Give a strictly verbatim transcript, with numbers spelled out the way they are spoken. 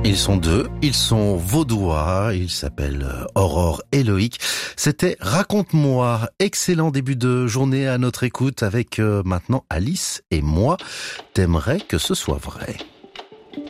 Ils sont deux, ils sont vaudois, ils s'appellent Aurore et Loïc. C'était Raconte-moi, excellent début de journée à notre écoute avec euh, maintenant Alice et moi. T'aimerais que ce soit vrai.